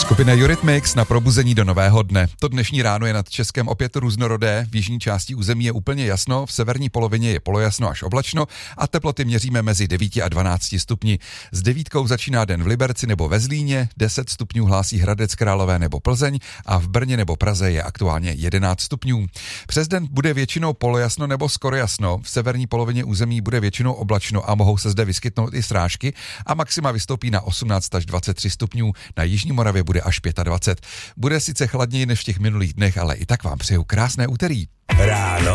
Skupina Eurythmics na probuzení do nového dne. To dnešní ráno je nad Českem opět různorodé, v jižní části území je úplně jasno, v severní polovině je polojasno až oblačno a teploty měříme mezi 9 a 12 stupni. S 9 začíná den v Liberci nebo ve Zlíně, 10 stupňů hlásí Hradec Králové nebo Plzeň a v Brně nebo Praze je aktuálně 11 stupňů. Přes den bude většinou polojasno nebo skoro jasno, v severní polovině území bude většinou oblačno a mohou se zde vyskytnout i srážky a maxima vystoupí na 18 až 23 stupňů, na jižní Moravě bude až 25. Bude sice chladněji než v těch minulých dnech, ale i tak vám přeju krásné úterý. Ráno